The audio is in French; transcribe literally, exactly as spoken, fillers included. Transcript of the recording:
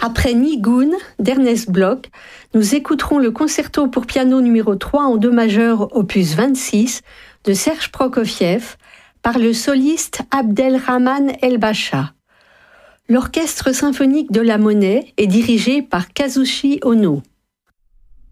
Après Nigun d'Ernest Bloch, nous écouterons le concerto pour piano numéro trois en do majeur opus vingt-six de Serge Prokofiev par le soliste Abdelrahman El-Bacha. L'orchestre symphonique de la Monnaie est dirigé par Kazushi Ono.